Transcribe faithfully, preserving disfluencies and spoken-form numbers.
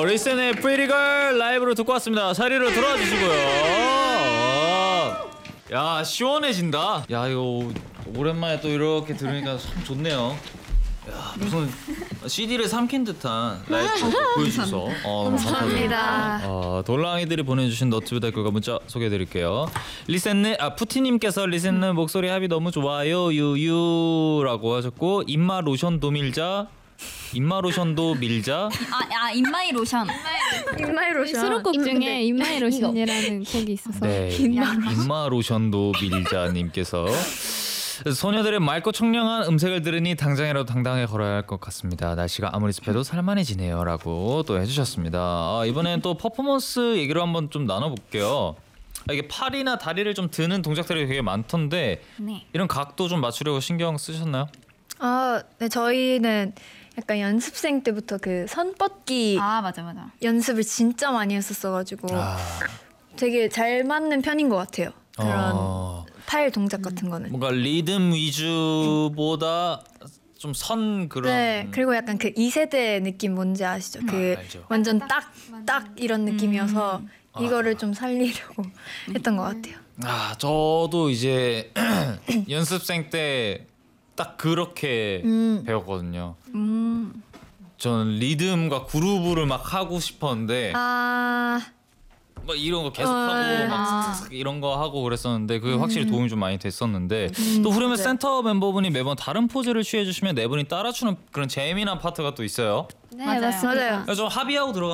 리센의 Pretty Girl 라이브로 듣고 왔습니다. 자리로 들어와 주시고요. 야, 시원해진다. 야, 이거 오랜만에 또 이렇게 들으니까 참 좋네요. 야, 무슨 씨디를 삼킨 듯한 라이브 보여주셔서 어, 너무 감사합니다. 어, 돌랑이들이 보내주신 너튜브 댓글과 문자 소개해드릴게요. 리센느 아 푸티님께서 리센느 목소리 합이 너무 좋아요 유유라고 하셨고, 입마 로션도 밀자, 입마 로션도 밀자. 아, 아 입마이 로션. 입마이 로션. 수록곡 입- 중에 근데 입마이 로션이라는 곡이 있어서 네, 입마 로션도 밀자님께서 소녀들의 맑고 청량한 음색을 들으니 당장이라도 당당하게 걸어야 할 것 같습니다. 날씨가 아무리 습해도 살만해지네요 라고 또 해주셨습니다. 아, 이번엔 또 퍼포먼스 얘기를 한번 좀 나눠볼게요. 아, 이게 팔이나 다리를 좀 드는 동작들이 되게 많던데 네. 이런 각도 좀 맞추려고 신경 쓰셨나요? 아, 네, 저희는 약간 연습생 때부터 그 선 뻗기 아 맞아 맞아. 연습을 진짜 많이 했었어가지고 아, 되게 잘 맞는 편인 것 같아요. 그런 어, 팔 동작 같은 거는. 뭔가 리듬 위주보다 좀 선 그런. 네, 그리고 약간 그 이 세대 느낌 뭔지 아시죠? 그 아, 알죠. 완전 딱 딱 이런 느낌이어서 이거를 좀 살리려고 했던 것 같아요. 아, 저도 이제 연습생 때 딱 그렇게 음. 배웠거든요. 음. 저는 리듬과 그루브를 막 하고 싶었는데 아, 막 이런 거 계속 어, 하고 네. 막 아. 슥슥슥 이런 거 하고 그랬었는데 그게 확실히 도움이 좀 많이 됐었는데 또 후렴의 맞아요. 센터 멤버분이 매번 다른 포즈를 취해 주시면 네 분이 따라추는 그런 재미난 파트가 또 있어요. 네 맞아요. 맞습니다. 맞아요. 그래서 좀 합의하고 들어가